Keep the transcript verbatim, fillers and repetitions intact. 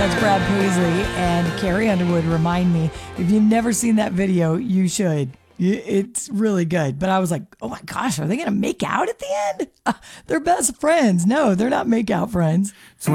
that's Brad Paisley and Carrie Underwood. Remind me, if you've never seen that video, you should. It's really good. But I was like, oh my gosh, are they going to make out at the end? Uh, they're best friends. No, they're not make out friends. So